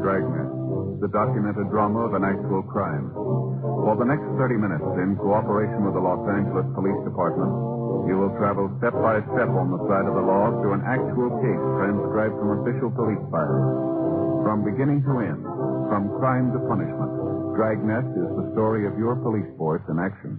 Dragnet, the documented drama of an actual crime. For the next 30 minutes, in cooperation with the Los Angeles Police Department, you will travel step by step on the side of the law through an actual case transcribed from official police files. From beginning to end, from crime to punishment, Dragnet is the story of your police force in action.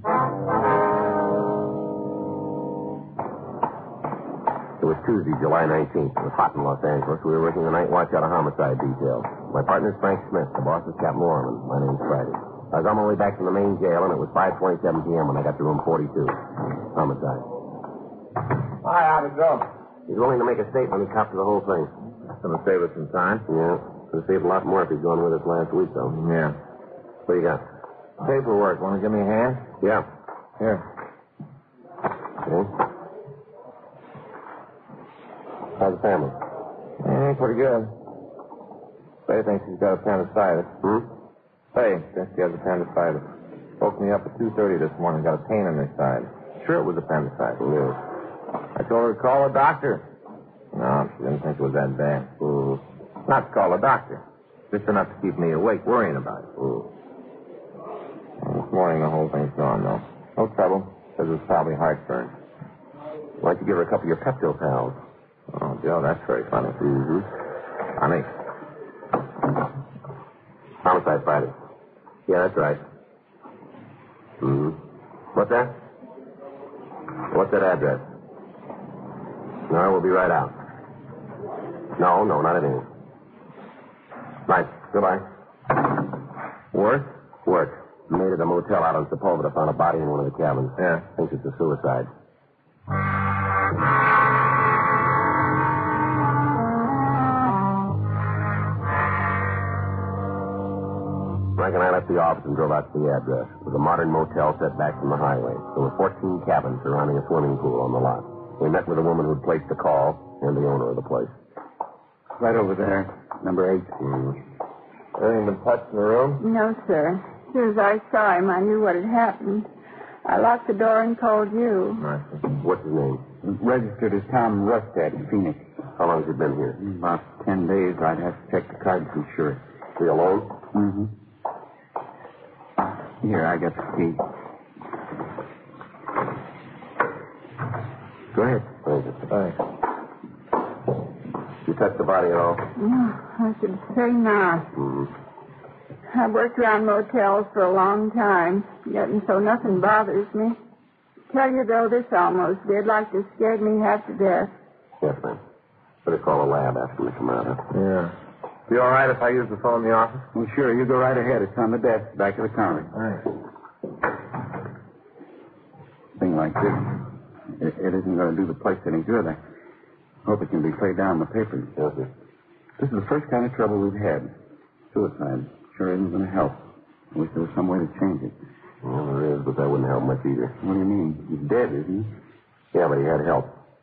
It was Tuesday, July 19th. It was hot in Los Angeles. We were working the night watch out of homicide detail. My partner's Frank Smith. The boss is Captain Lorman. My name's Friday. I was on my way back from the main jail, and it was 5:27 p.m. when I got to room 42. Homicide. Hi, how'd it go? He's willing to make a statement. He copped to the whole thing. That's going to save us some time. Yeah. Could have saved a lot more if he'd gone with us last week, though. Yeah. What do you got? Paperwork. Want to give me a hand? Yeah. Here. Okay. How's the family? Pretty good. Faye thinks she's got appendicitis. Faye thinks she has appendicitis. Woke me up at 2:30 this morning. Got a pain in her side. Sure it was appendicitis. Yeah. I told her to call a doctor. No, she didn't think it was that bad. Not to call a doctor. Just enough to keep me awake worrying about it. This morning the whole thing's gone, though. No trouble. Says it's probably heartburn. Why don't you give her a couple of your Pepto pals? Oh, Joe, that's very funny. Funny. Homicide Friday. Yeah, that's right. What's that? What's that address? No, we'll be right out. No, not anything. Right. Goodbye. Work? Work. Made at a motel out on Sepulveda. Found a body in one of the cabins. Yeah. Thinks it's a suicide. Frank and I left the office and drove out to the address. It was a modern motel set back from the highway. There were 14 cabins surrounding a swimming pool on the lot. We met with the woman who'd placed the call and the owner of the place. Right over there, number 8. Anything been touched in the room? No, sir. As soon as I saw him, I knew what had happened. I locked the door and called you. What's his name? Registered as Tom Rustad in Phoenix. How long has he been here? About 10 days. I'd have to check the card to be sure. Is he alone? Here, I got the key. Go ahead. Thanks. You touched the body at all? No, I should say not. I've worked around motels for a long time, yet and so nothing bothers me. Tell you, though, this almost did, like this scared me half to death. Yes, ma'am. Better call a lab after we come out, huh? Yeah. Be all right if I use the phone in the office? Well, sure. You go right ahead. It's on the desk, back of the counter. Thanks. Thing like this, it isn't going to do the place any good. I hope it can be played down in the papers. Yes, sir. This is the first kind of trouble we've had. Suicide. Sure isn't going to help. I wish there was some way to change it. Well, there is, but that wouldn't help much either. What do you mean? He's dead, isn't he? Yeah, but he had help.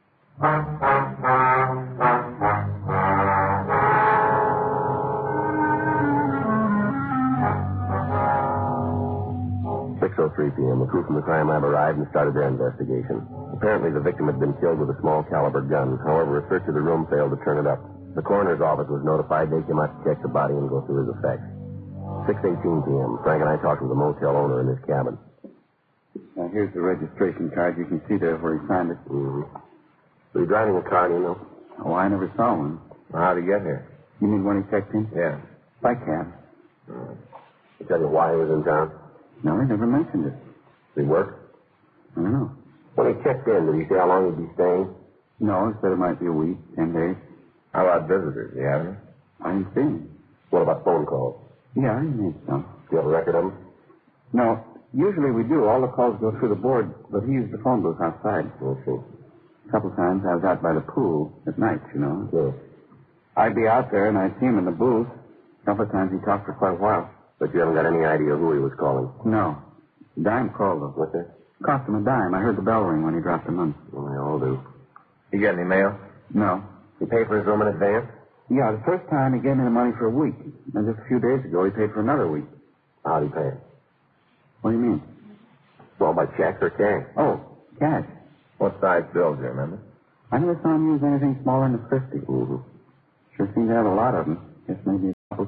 6:03 p.m. The crew from the crime lab arrived and started their investigation. Apparently, the victim had been killed with a small caliber gun. However, a search of the room failed to turn it up. The coroner's office was notified. They came out to check the body and go through his effects. 6:18 p.m. Frank and I talked to the motel owner in his cabin. Now, here's the registration card. You can see there where he signed it. Was he driving a car, do you know? Oh, I never saw one. How'd he get here? You mean when he checked in? Yeah. By cab. He tell you why he was in town? No, he never mentioned it. Did he work? I don't know. When he checked in, did he say how long he'd be staying? No, he said it might be a week, 10 days. How about visitors? Do you have any? I didn't see him. What about phone calls? Yeah, he made some. Do you have a record of them? No, usually we do. All the calls go through the board, but he used the phone booth outside. Okay. A couple times I was out by the pool at night, you know. Sure. I'd be out there and I'd see him in the booth. A couple of times he talked for quite a while. But you haven't got any idea who he was calling? No. Dime called, though. What's that? Cost him a dime. I heard the bell ring when he dropped the money. Well, they all do. You get any mail? No. He paid for his room in advance? Yeah, the first time he gave me the money for a week. And just a few days ago, he paid for another week. How'd he pay? What do you mean? Well, by check or cash? Oh, cash. What size bill do you remember? I never saw him use anything smaller than a 50. Mm-hmm. Sure seemed to have a lot of them. Guess maybe a couple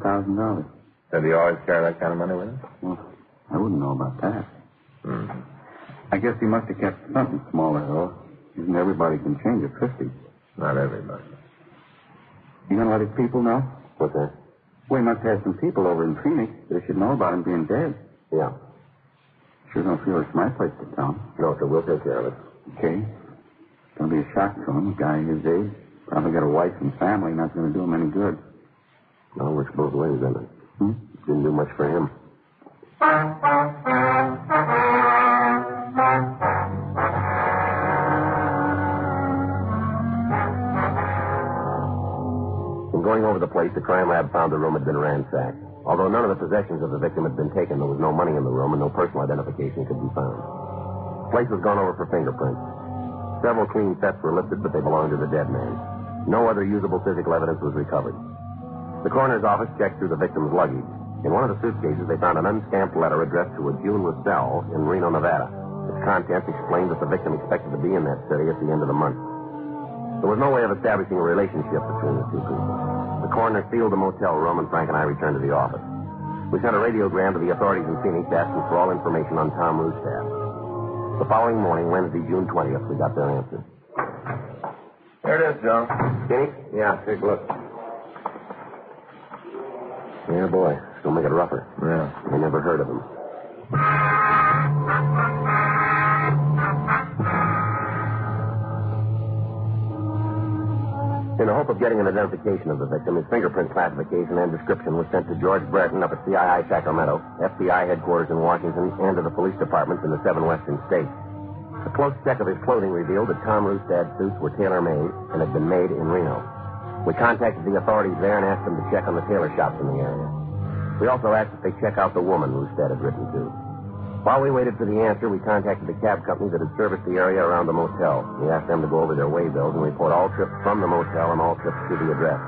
$100,000. Did he always carry that kind of money with him? Well, I wouldn't know about that. Mm-hmm. I guess he must have kept something smaller, though. Isn't everybody can change at 50? Not everybody. You gonna let his people know? What's that? Well, he must have some people over in Phoenix. They should know about him being dead. Yeah. Sure don't feel it's my place to tell him. No, sir, we'll take care of it. Okay. It's gonna be a shock to him, a guy his age. Probably got a wife and family, not gonna do him any good. No, it works both ways, doesn't it? Didn't do much for him. In going over the place, the crime lab found the room had been ransacked. Although none of the possessions of the victim had been taken, there was no money in the room and no personal identification could be found. The place was gone over for fingerprints. Several clean sets were lifted, but they belonged to the dead man. No other usable physical evidence was recovered. The coroner's office checked through the victim's luggage. In one of the suitcases, they found an unstamped letter addressed to a June Russell in Reno, Nevada. Its contents explained that the victim expected to be in that city at the end of the month. There was no way of establishing a relationship between the two people. The coroner sealed the motel room, and Frank and I returned to the office. We sent a radiogram to the authorities in Phoenix asking for all information on Tom Rustad. The following morning, Wednesday, June 20th, we got their answer. There it is, John. Phoenix? Yeah, take a look. Yeah, boy. Don't make it rougher. Yeah. I never heard of him. In the hope of getting an identification of the victim, his fingerprint classification and description was sent to George Brereton up at CII Sacramento, FBI headquarters in Washington, and to the police departments in the 7 western states. A close check of his clothing revealed that Tom Rustad's suits were tailor-made and had been made in Reno. We contacted the authorities there and asked them to check on the tailor shops in the area. We also asked if they check out the woman Rustad had written to. While we waited for the answer, we contacted the cab company that had serviced the area around the motel. We asked them to go over their way bills and report all trips from the motel and all trips to the address.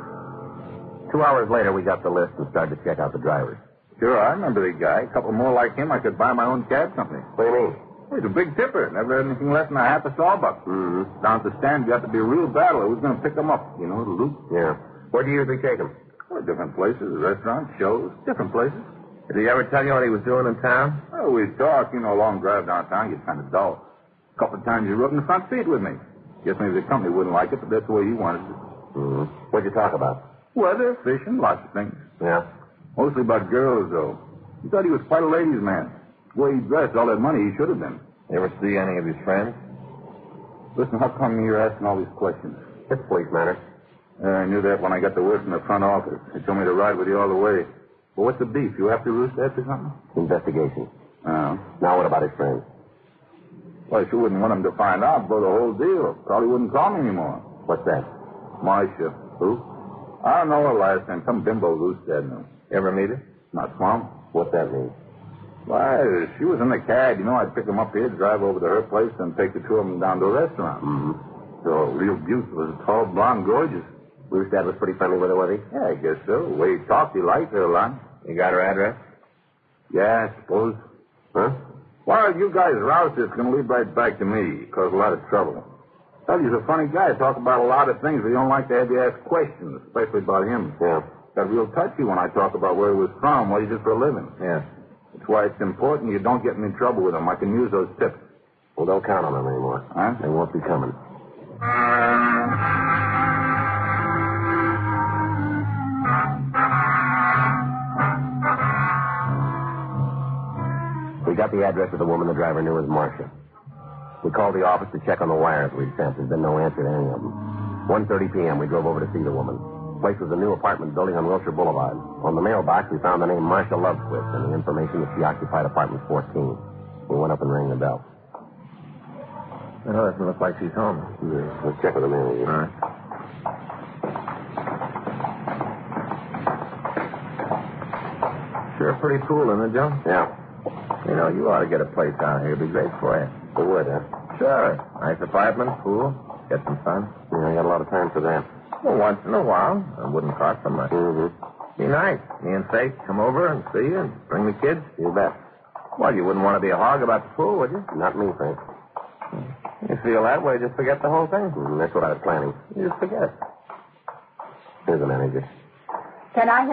2 hours later, we got the list and started to check out the drivers. Sure, I remember the guy. A couple more like him, I could buy my own cab company. What do you mean? He's a big tipper. Never had anything less than a half a sawbuck. Mm-hmm. Down at the stand, you have to be a real battler. Who's going to pick them up? You know, the loop. Yeah. Where do you usually take him? Well, different places, restaurants, shows, different places. Did he ever tell you what he was doing in town? Oh, we talk. You know, a long drive downtown gets kind of dull. A couple of times he rode in the front seat with me. Guess maybe the company wouldn't like it, but that's the way he wanted it. Mm-hmm. What'd you talk about? Weather, fishing, lots of things. Yeah. Mostly about girls, though. He thought he was quite a ladies' man. The way he dressed, all that money he should have been. You ever see any of his friends? Listen, how come you're asking all these questions? It's police matter. I knew that when I got the word from the front office. They told me to ride with you all the way. Well, what's the beef? You have to Rustad or something? Investigation. Oh. Now what about his friends? Well, I sure wouldn't want him to find out, blow the whole deal. Probably wouldn't call me anymore. What's that? Marcia. Who? I don't know her last name. Some bimbo Rustad knew. You ever meet her? Not Swamp. What's that mean? Why, she was in the cab. You know, I'd pick them up here, drive over to her place, and take the two of them down to a restaurant. Mm-hmm. So, real beautiful. Was tall, blonde, gorgeous. Rustad was pretty friendly with her, was he? Yeah, I guess so. The way he talked, he liked her a lot. You got her address? Yeah, I suppose. Huh? Well, you guys rouse this, going to lead right back to me. Cause a lot of trouble. Tell you, he's a funny guy. Talk about a lot of things, but he don't like to have you ask questions, especially about him. Yeah. Got real touchy when I talk about where he was from, what he did for a living. Yeah. That's why it's important you don't get me in trouble with him. I can use those tips. Well, don't count on them anymore. Huh? They won't be coming. We got the address of the woman the driver knew as Marcia. We called the office to check on the wires we'd sent. There's been no answer to any of them. 1:30 p.m., we drove over to see the woman. The place was a new apartment building on Wilshire Boulevard. On the mailbox, we found the name Marcia Lovequist and the information that she occupied apartment 14. We went up and rang the bell. Oh, doesn't look like she's home. Yeah. Let's check with the manager. All right. Sure pretty cool, isn't it, Joe? Yeah. You know, you ought to get a place out here. It'd be great for you. It would, huh? Sure. Nice apartment, pool, get some sun. Yeah, I got a lot of time for that. Well, once in a while. It wouldn't cost so much. Mm-hmm. Be nice. Me and Faith come over and see you and bring the kids. You bet. Well, you wouldn't want to be a hog about the pool, would you? Not me, Frank. You feel that way, just forget the whole thing. That's what I was planning. You just forget it. Here's the manager. Can I